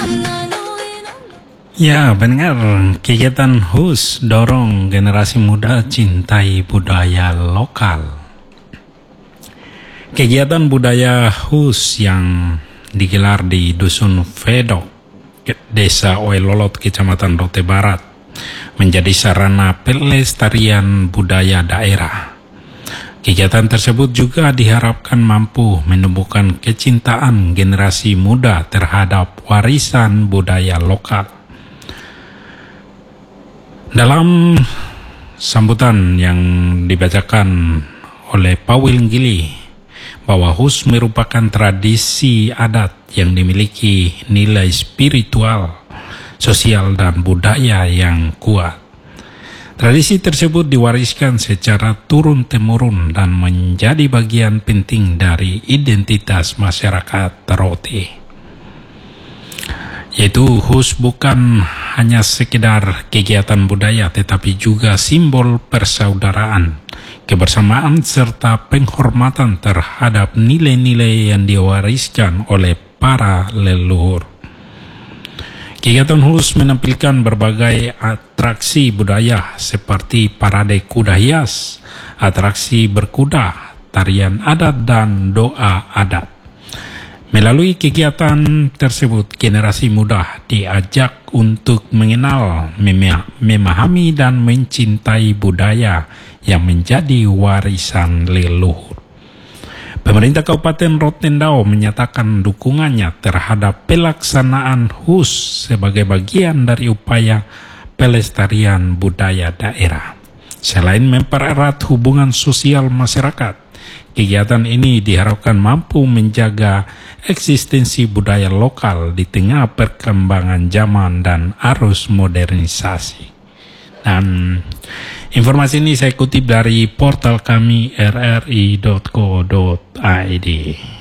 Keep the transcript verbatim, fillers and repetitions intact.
Ya, benar. Kegiatan H U S dorong generasi muda cintai budaya lokal. Kegiatan budaya H U S yang digelar di Dusun Vedok, Desa Oelolot, Kecamatan Rote Barat, menjadi sarana pelestarian budaya daerah. Kegiatan tersebut juga diharapkan mampu menumbuhkan kecintaan generasi muda terhadap warisan budaya lokal. Dalam sambutan yang dibacakan oleh Pak Wilgili, bahwa H U S merupakan tradisi adat yang dimiliki nilai spiritual, sosial, dan budaya yang kuat. Tradisi tersebut diwariskan secara turun-temurun dan menjadi bagian penting dari identitas masyarakat Rote. Yaitu H U S bukan hanya sekedar kegiatan budaya, tetapi juga simbol persaudaraan, kebersamaan, serta penghormatan terhadap nilai-nilai yang diwariskan oleh para leluhur. Kegiatan H U S menampilkan berbagai atraksi budaya seperti parade kuda hias, atraksi berkuda, tarian adat, dan doa adat. Melalui kegiatan tersebut, generasi muda diajak untuk mengenal, memahami, dan mencintai budaya yang menjadi warisan leluhur. Pemerintah Kabupaten Rotendao menyatakan dukungannya terhadap pelaksanaan H U S sebagai bagian dari upaya pelestarian budaya daerah. Selain mempererat hubungan sosial masyarakat, kegiatan ini diharapkan mampu menjaga eksistensi budaya lokal di tengah perkembangan zaman dan arus modernisasi. Dan informasi ini saya kutip dari portal kami r r i dot co dot i d.